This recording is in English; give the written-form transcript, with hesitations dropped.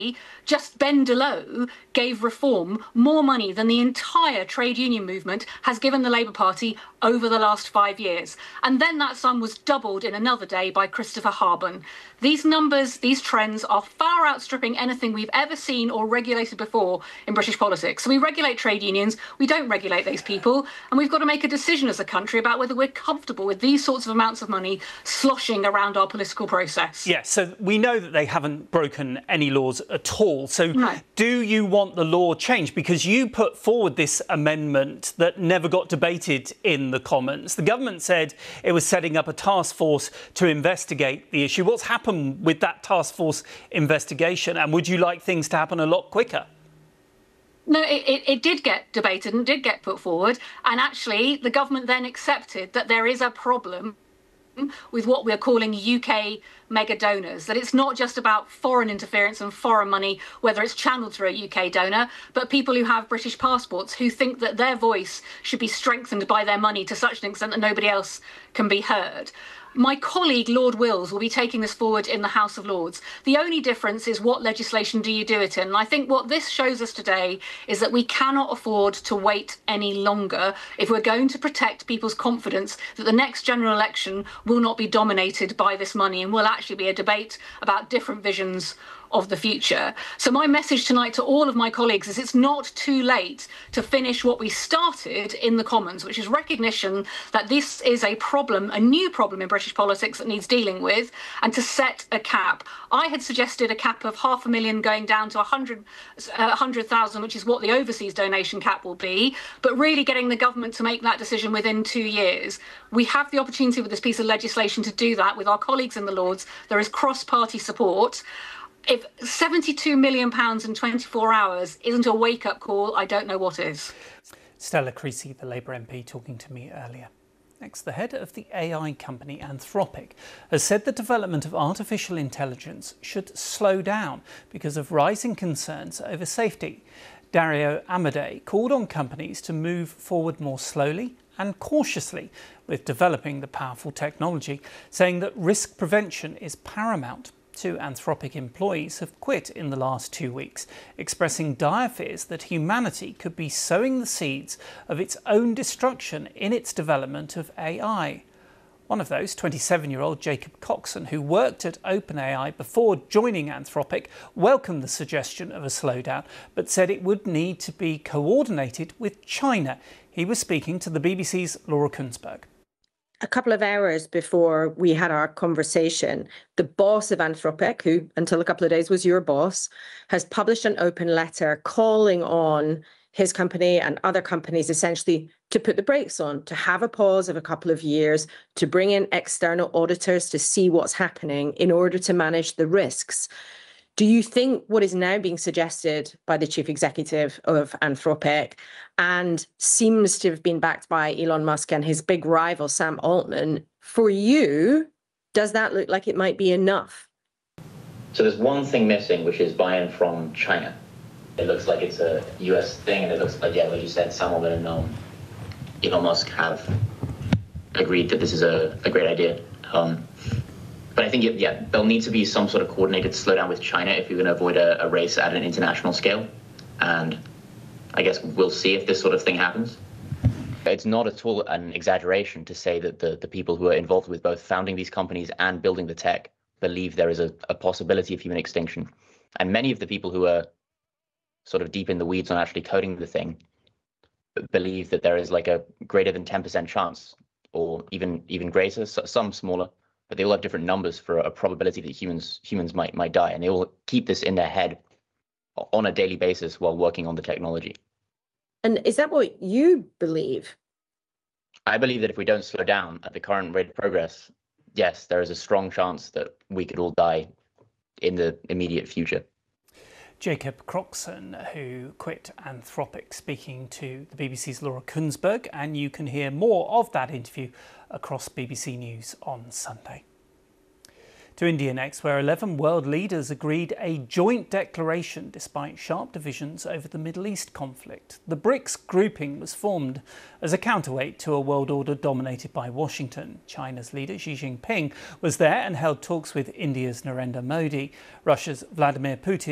just Ben Delow gave Reform more money than the entire trade union movement has given the Labour Party over the last 5 years. And then that sum was doubled in another day by Christopher Harburn. These numbers, these trends are far outstripping anything we've ever seen or regulated before in British politics. So we regulate trade unions, we don't regulate those people, and we've got to make a decision as a country about whether we're comfortable with these sorts of amounts of money sloshing around our political process. Yes, so we know that they haven't broken any laws at all. So no. Do you want the law changed? Because you put forward this amendment that never got debated in the Commons. The government said it was setting up a task force to investigate the issue. What's happened with that task force investigation? And would you like things to happen a lot quicker? No, it did get debated and did get put forward. And actually, the government then accepted that there is a problem with what we're calling UK mega donors, that it's not just about foreign interference and foreign money, whether it's channeled through a UK donor, but people who have British passports who think that their voice should be strengthened by their money to such an extent that nobody else can be heard. My colleague, Lord Wills, will be taking this forward in the House of Lords. The only difference is what legislation do you do it in? And I think what this shows us today is that we cannot afford to wait any longer if we're going to protect people's confidence that the next general election will not be dominated by this money and will actually be a debate about different visions of the future. So my message tonight to all of my colleagues is it's not too late to finish what we started in the Commons, which is recognition that this is a problem, a new problem in British politics that needs dealing with, and to set a cap. I had suggested a cap of 500,000 going down to 100,000, which is what the overseas donation cap will be, but really getting the government to make that decision within 2 years. We have the opportunity with this piece of legislation to do that with our colleagues in the Lords. There is cross-party support. If £72 million in 24 hours isn't a wake-up call, I don't know what is. Stella Creasy, the Labour MP, talking to me earlier. Next, the head of the AI company Anthropic has said the development of artificial intelligence should slow down because of rising concerns over safety. Dario Amodei called on companies to move forward more slowly and cautiously with developing the powerful technology, saying that risk prevention is paramount. 2 Anthropic employees have quit in the last 2 weeks, expressing dire fears that humanity could be sowing the seeds of its own destruction in its development of AI. One of those, 27-year-old Jacob Coxon, who worked at OpenAI before joining Anthropic, welcomed the suggestion of a slowdown, but said it would need to be coordinated with China. He was speaking to the BBC's Laura Kuenssberg. A couple of hours before we had our conversation, the boss of Anthropic, who until a couple of days was your boss, has published an open letter calling on his company and other companies essentially to put the brakes on, to have a pause of a couple of years, to bring in external auditors to see what's happening in order to manage the risks. Do you think what is now being suggested by the chief executive of Anthropic and seems to have been backed by Elon Musk and his big rival, Sam Altman, for you, does that look like it might be enough? So there's one thing missing, which is buy-in from China. It looks like it's a US thing, and it looks like, yeah, like you said, Sam Altman and Elon Musk have agreed that this is a great idea. But I think, yeah, there'll need to be some sort of coordinated slowdown with China if we're going to avoid a race at an international scale. And I guess we'll see if this sort of thing happens. It's not at all an exaggeration to say that the people who are involved with both founding these companies and building the tech believe there is a possibility of human extinction. And many of the people who are sort of deep in the weeds on actually coding the thing believe that there is like a greater than 10% chance, or even greater, some smaller, but they all have different numbers for a probability that humans might die, and they all keep this in their head on a daily basis while working on the technology. And is that what you believe? I believe that if we don't slow down at the current rate of progress, yes, there is a strong chance that we could all die in the immediate future. Jacob Coxon, who quit Anthropic, speaking to the BBC's Laura Kuenssberg, and you can hear more of that interview across BBC News on Sunday. To India next, where 11 world leaders agreed a joint declaration despite sharp divisions over the Middle East conflict. The BRICS grouping was formed as a counterweight to a world order dominated by Washington. China's leader Xi Jinping was there and held talks with India's Narendra Modi, Russia's Vladimir Putin